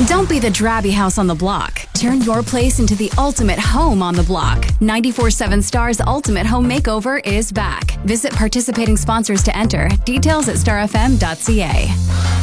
Don't be the drabby house on the block. Turn your place into the ultimate home on the block. 94.7 Star's Ultimate Home Makeover is back. Visit participating sponsors to enter. Details at starfm.ca.